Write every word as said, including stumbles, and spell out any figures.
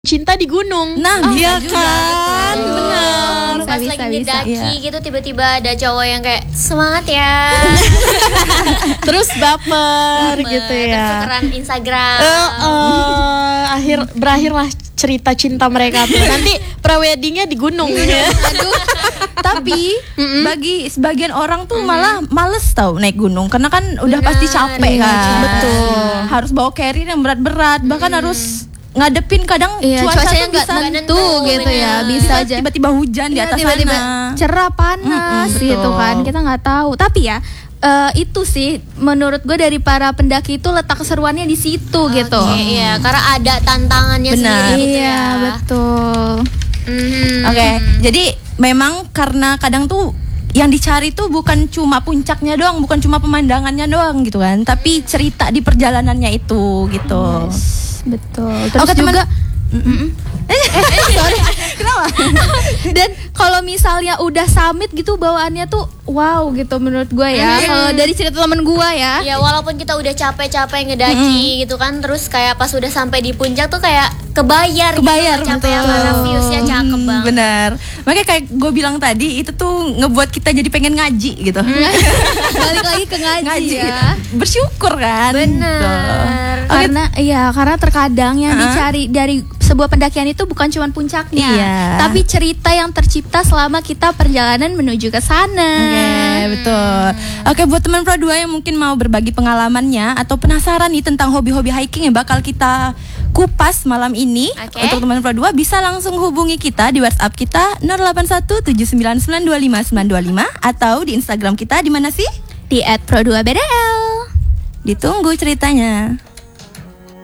Cinta di gunung. Nah, oh, iya juga, kan, betul. benar. Pas Bisa, lagi bisa, ngedaki bisa. gitu tiba-tiba ada cowok yang kayak semangat ya. Terus baper, Baper, gitu terus ya. tukeran Instagram. Eh, eh, akhir berakhirlah cerita cinta mereka tuh. Nanti preweddingnya di gunung ya. Aduh. Tapi bagi sebagian orang tuh malah males tau naik gunung karena kan udah Benar, pasti capek iya, kan. betul. Harus bawa carrier yang berat-berat, bahkan harus ngadepin kadang Iya, cuaca cuacanya tuh nggak bisa tentu nentu, gitu ya, bener. bisa bisa aja. tiba-tiba hujan di Iya, atas tiba-tiba sana. cerah panas Mm-mm, gitu betul. kan, kita nggak tahu. Tapi ya eh, itu sih menurut gue dari para pendaki itu letak keseruannya di situ gitu. Oke, iya, karena ada tantangannya Benar. sendiri gitu Iya ya. betul. Mhm. Oke, jadi memang karena kadang tuh yang dicari tuh bukan cuma puncaknya doang, bukan cuma pemandangannya doang gitu kan, tapi cerita di perjalanannya itu gitu. Yes, betul. Terus Oke, teman- juga Mm-mm. eh, eh, sorry. Kenapa? Dan kalau misalnya udah summit gitu bawaannya tuh wow gitu menurut gue ya. Kalau dari cerita temen gue ya. Ya walaupun kita udah capek-capek ngedaki gitu kan, terus kayak pas udah sampai di puncak tuh kayak kebayar, Kebayar, gitu, capek betul. karena viewsnya cakep Hmm, banget. benar. Makanya kayak gue bilang tadi itu tuh ngebuat kita jadi pengen ngaji gitu. Balik lagi ke ngaji, Ngaji. ya. Bersyukur kan. Bener. Tuh. Oke, Karena iya, karena terkadang yang Uh-huh. dicari dari sebuah pendakian itu bukan cuma puncaknya, Iya. tapi cerita yang tercipta selama kita perjalanan menuju ke sana. Oke, betul. Oke, buat teman Pro dua yang mungkin mau berbagi pengalamannya atau penasaran nih tentang hobi-hobi hiking yang bakal kita kupas malam ini, Oke. untuk teman Pro dua bisa langsung hubungi kita di WhatsApp kita nol delapan satu tujuh sembilan sembilan dua lima sembilan dua lima atau di Instagram kita di mana sih? Di at pro dua b d l. Ditunggu ceritanya.